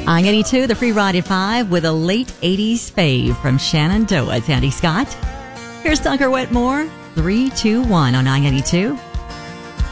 I-82, the free ride at 5 with a late 80s fave from Shenandoah. Sandy Scott. Here's Dunker Wetmore, 3, 2, 1 on I-82.